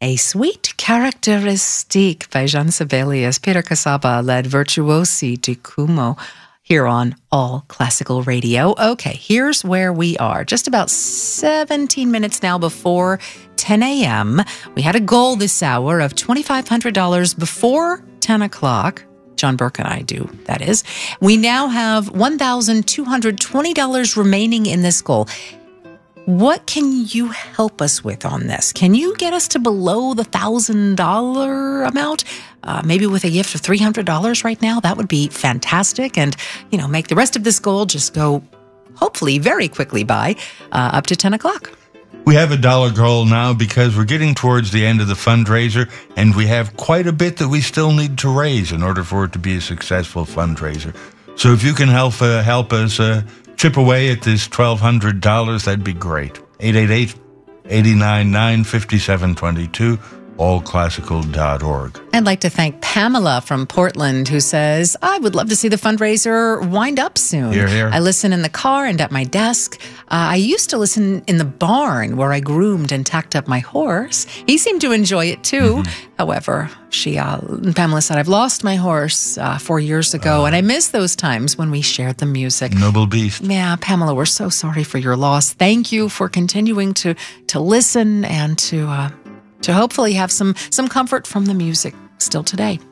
A Sweet Characteristique by Jean Sibelius. Peter Casaba led Virtuosi di Cuomo here on All Classical Radio. Okay, here's where we are. Just about 17 minutes now before 10 a.m. We had a goal this hour of $2,500 before 10 o'clock. John Burke and I do, that is. We now have $1,220 remaining in this goal. What can you help us with on this? Can you get us to below the $1,000 amount? Maybe with a gift of $300 right now? That would be fantastic. And, make the rest of this goal just go, hopefully, very quickly by up to 10 o'clock. We have a dollar goal now because we're getting towards the end of the fundraiser, and we have quite a bit that we still need to raise in order for it to be a successful fundraiser. So if you can help us chip away at this $1,200, that'd be great. 888-899-5722, allclassical.org. I'd like to thank Pamela from Portland, who says, I would love to see the fundraiser wind up soon. Hear, hear. I listen in the car and at my desk. I used to listen in the barn where I groomed and tacked up my horse. He seemed to enjoy it too. However, Pamela said, I've lost my horse 4 years ago, and I miss those times when we shared the music. Noble beast. Yeah, Pamela, we're so sorry for your loss. Thank you for continuing to listen and to hopefully have some comfort from the music still today.